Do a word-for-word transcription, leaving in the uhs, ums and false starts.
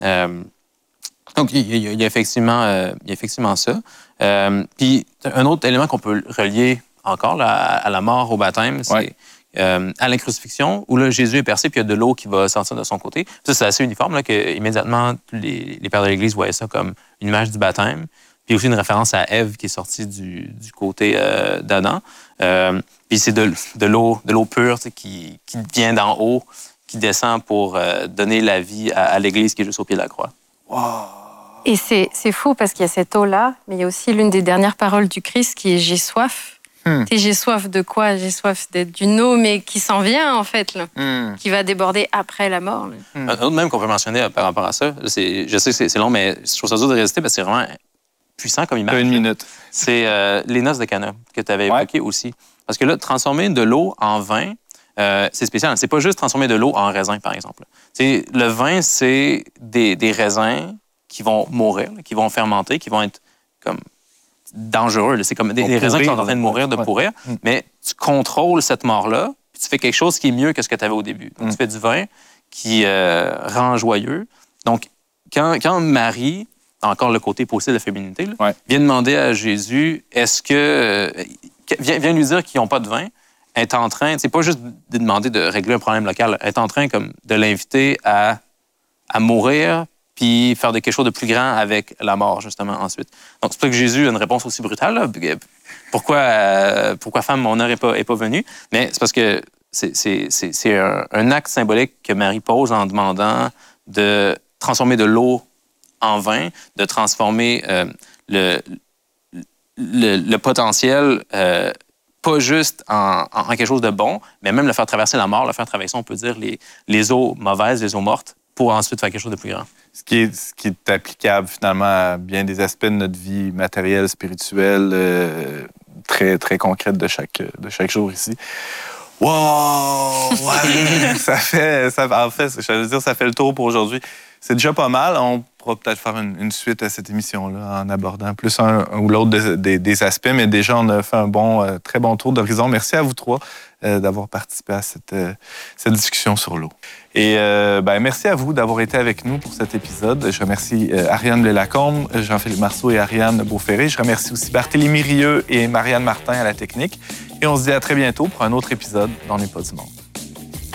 Euh, donc, il y, a, il y a effectivement, euh, il y a effectivement ça. Euh, puis, un autre élément qu'on peut relier encore là, à, à la mort, au baptême, c'est ouais. euh, à la crucifixion, où là, Jésus est percé, puis il y a de l'eau qui va sortir de son côté. Puis ça, c'est assez uniforme, là, que immédiatement, les, les pères de l'Église voyaient ça comme une image du baptême. Puis aussi une référence à Ève qui est sortie du, du côté euh, d'Adam. Euh, puis c'est de, de l'eau de l'eau pure qui, qui vient d'en haut, qui descend pour euh, donner la vie à, à l'Église qui est juste au pied de la croix. Wow. Et c'est, c'est fou parce qu'il y a cette eau-là, mais il y a aussi l'une des dernières paroles du Christ qui est « j'ai soif ». Hmm. Et j'ai soif de quoi? J'ai soif d'être d'une eau, mais qui s'en vient, en fait, là, hmm. qui va déborder après la mort. Hmm. Un autre même qu'on peut mentionner par rapport à ça, c'est, je sais que c'est, c'est long, mais je trouve ça dur de résister parce que c'est vraiment puissant comme image. Une minute. C'est euh, les noces de Cana que tu avais évoqué ouais. aussi. Parce que là, transformer de l'eau en vin, euh, c'est spécial. C'est pas juste transformer de l'eau en raisin, par exemple. T'sais, le vin, c'est des, des raisins qui vont mourir, qui vont fermenter, qui vont être comme dangereux. Là. C'est comme des, des raisins qui sont en train de mourir, de ouais. pourrir. Mm. Mais tu contrôles cette mort-là, puis tu fais quelque chose qui est mieux que ce que tu avais au début. Donc, mm. tu fais du vin qui euh, rend joyeux. Donc, quand, quand Marie, encore le côté positif de la féminité, là, ouais. vient demander à Jésus, est-ce que... Euh, vient, vient lui dire qu'ils n'ont pas de vin, elle est en train, c'est pas juste de demander de régler un problème local, elle est en train comme, de l'inviter à, à mourir, puis faire de quelque chose de plus grand avec la mort, justement, ensuite. Donc, c'est pour ça que Jésus a une réponse aussi brutale. Là. Pourquoi, euh, pourquoi femme, mon heure n'est pas, est pas venue? Mais c'est parce que c'est, c'est, c'est, c'est un, un acte symbolique que Marie pose en demandant de transformer de l'eau en vin, de transformer euh, le, le, le potentiel, euh, pas juste en, en, en quelque chose de bon, mais même le faire traverser la mort, le faire traverser, on peut dire, les, les eaux mauvaises, les eaux mortes, pour ensuite faire quelque chose de plus grand. Ce qui est, ce qui est applicable finalement à bien des aspects de notre vie matérielle, spirituelle, euh, très, très concrète de chaque, de chaque jour ici. Wow! Ouais. ça fait, ça, en fait, je veux dire, ça fait le tour pour aujourd'hui. C'est déjà pas mal. On pourra peut-être faire une, une suite à cette émission-là en abordant plus un, un ou l'autre des, des, des aspects, mais déjà, on a fait un bon, euh, très bon tour d'horizon. Merci à vous trois euh, d'avoir participé à cette, euh, cette discussion sur l'eau. Et euh, ben, merci à vous d'avoir été avec nous pour cet épisode. Je remercie euh, Ariane Lelacombe, Jean-Philippe Marceau et Ariane Beauferré. Je remercie aussi Barthélémy Rieu et Marianne Martin à la technique. Et on se dit à très bientôt pour un autre épisode dans Les Pas du Monde.